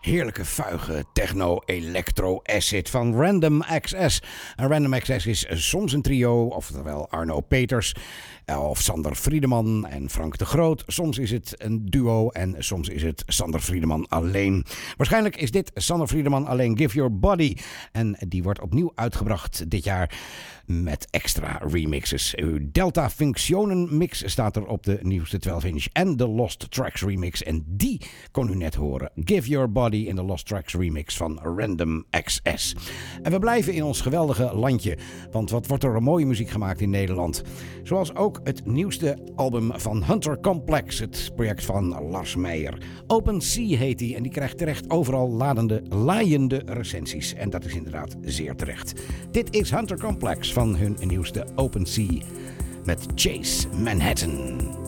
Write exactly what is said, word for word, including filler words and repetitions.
heerlijke vuige techno-electro-acid van Random Access. En Random Access is soms een trio, oftewel Arno Peters of Sander Friedeman en Frank de Groot. Soms is het een duo en soms is het Sander Friedeman alleen. Waarschijnlijk is dit Sander Friedeman alleen Give Your Body. En die wordt opnieuw uitgebracht dit jaar met extra remixes. Uw Delta Functionen mix staat er op de nieuwste twaalf inch en de Lost Tracks remix. En die kon u net horen. Give Your Body in de Lost Tracks remix van Random Access. En we blijven in ons geweldige landje. Want wat wordt er een mooie muziek gemaakt in Nederland. Zoals ook het nieuwste album van Hunter Complex. Het project van Lars Meijer. Open Sea heet die en die krijgt terecht overal ladende, laaiende recensies. En dat is inderdaad zeer terecht. Dit is Hunter Complex van hun nieuwste Open Sea met Chase Manhattan.